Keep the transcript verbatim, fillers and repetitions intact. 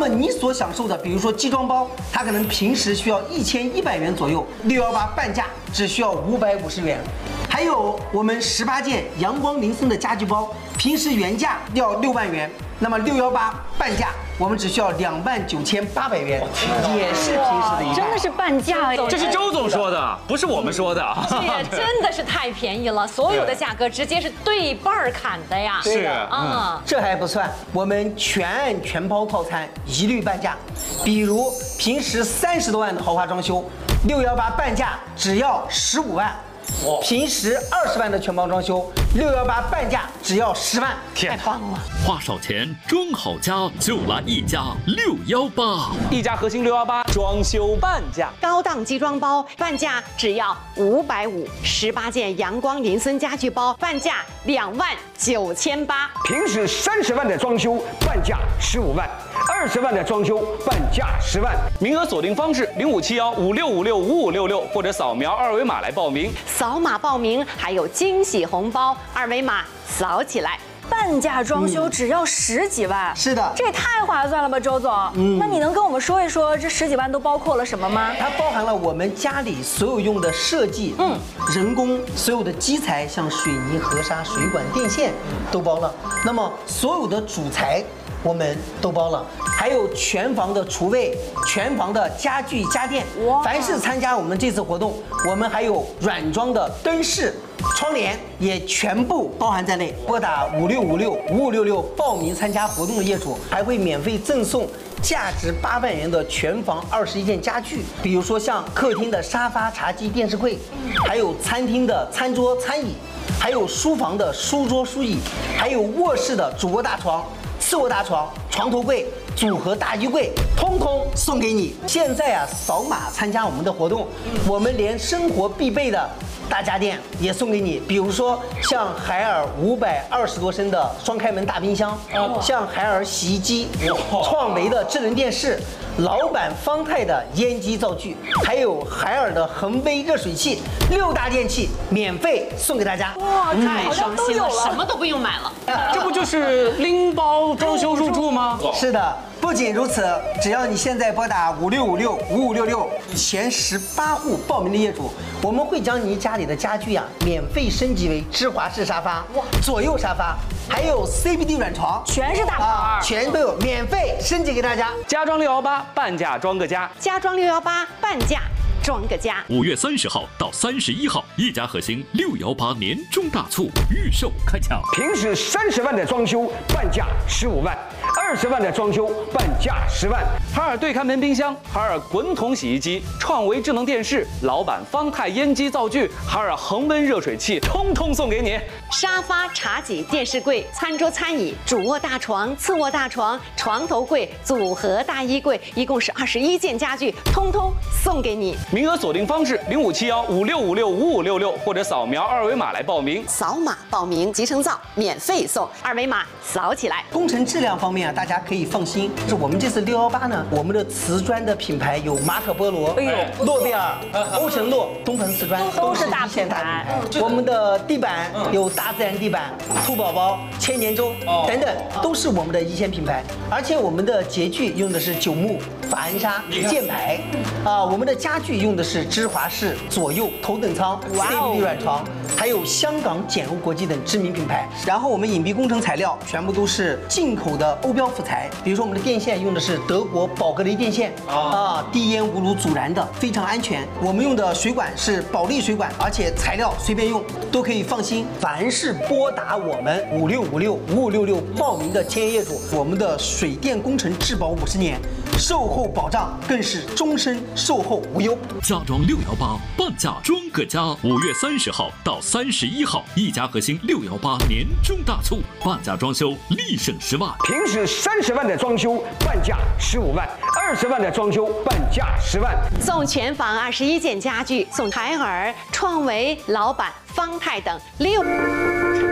么你所享受的，比如说机装包，它可能平时需要一千一百元左右，六幺八半价只需要五百五十元。还有我们十八件阳光林森的家具包，平时原价要六万元，那么六幺八半价我们只需要两万九千八百元，也是平时的一半。 真的是半价呀！ 这是周总说的，不是我们说的。 这真的是太便宜了，所有的价格直接是对半砍的呀。 是啊， 这还不算，我们全案全包套餐一律半价。比如平时三十多万的豪华装修，六幺八半价只要十五万。平时二十万的全包装修，六幺八半价只要十万， 太棒了！ 花少钱装好家，就来一家六幺八。 一家核心六幺八装修半价， 高档机装包半价只要五百五，十八件阳光林森家具包半价两万九千八。 平时三十万的装修半价十五万，二十万的装修半价十万。 名额锁定方式零五七幺五六五六五五六六，或者扫描二维码来报名。 扫码报名还有惊喜红包，二维码扫起来。 半价装修只要十几万， 是的， 这也太划算了吧，周总。嗯，那你能跟我们说一说这十几万都包括了什么吗？ 它包含了我们家里所有用的设计，嗯，人工所有的基材，像水泥、河沙、水管、电线都包了。那么所有的主材我们都包了，还有全房的厨卫、全房的家具家电。哇！凡是参加我们这次活动，我们还有软装的灯饰、窗帘也全部包含在内。拨打五六五六五五六六报名参加活动的业主，还会免费赠送价值八万元的全房二十一件家具，比如说像客厅的沙发、茶几、电视柜，还有餐厅的餐桌、餐椅，还有书房的书桌、书椅，还有卧室的主卧大床、次卧大床、床头柜、组合大衣柜，通通送给你。现在啊，扫码参加我们的活动，我们连生活必备的大家电也送给你，比如说像海尔五百二十多升的双开门大冰箱，像海尔洗衣机，创维的智能电视，老板方太的烟机灶具，还有海尔的恒威热水器，六大电器免费送给大家。 哇， 太好像省心了， 都有了， 什么都不用买了。 这不就是拎包装修入住吗？ 是的，不仅如此，只要你现在拨打五六五六五五六六前十八户报名的业主，我们会将你家里的家具呀、啊、免费升级为芝华士沙发、左右沙发，还有 C B D 软床， 全是大牌、 啊，全都有免费升级给大家。 家装六幺八半价装个家， 家装六幺八半价装个家。 五月三十号到三十一号，一家核心六幺八年中大促预售开抢。 平时三十万的装修半价十五万，二十万的装修半价十万。 海尔对开门冰箱、海尔滚筒洗衣机、创维智能电视、老板方太烟机灶具、海尔恒温热水器，通通送给你。 沙发、茶几、电视柜、餐桌、餐椅、主卧大床、次卧大床、床头柜、组合大衣柜，一共是二十一件家具，通通送给你。 名额锁定方式零五七幺五六五六五五六六，或者扫描二维码来报名。 扫码报名，集成灶免费送，二维码扫起来。 工程质量方面啊，大家可以放心，是我们这次六幺八呢，我们的瓷砖的品牌有马可波罗、哎呦、诺贝尔、欧辰洛、东鹏瓷砖， 都是大品品牌。 我们的地板有大自然地板、兔宝宝、千年舟等等，都是我们的一线品牌。而且我们的洁具用的是九牧、法恩纱、箭牌，啊，我们的家具用的是芝华士、左右、头等舱、C B D 软床，还有香港简欧国际等知名品牌。然后我们隐蔽工程材料全部都是进口的欧标辅材，比如说我们的电线用的是德国宝格雷电线啊，低烟无炉阻燃的，非常安全。我们用的水管是保利水管，而且材料随便用都可以放心。凡是拨打我们五六五六五五六六报名的签约业主，我们的水电工程质保五十年，售后保障更是终身售后无忧。 家装六幺八半价装个家，五月三十号到三十一号，一家核心六幺八年中大促，半价装修立省十万。 平时三十万的装修半价十五万，二十万的装修半价十万。 送全房二十一件家具，送海尔、创维、老板、方太等六。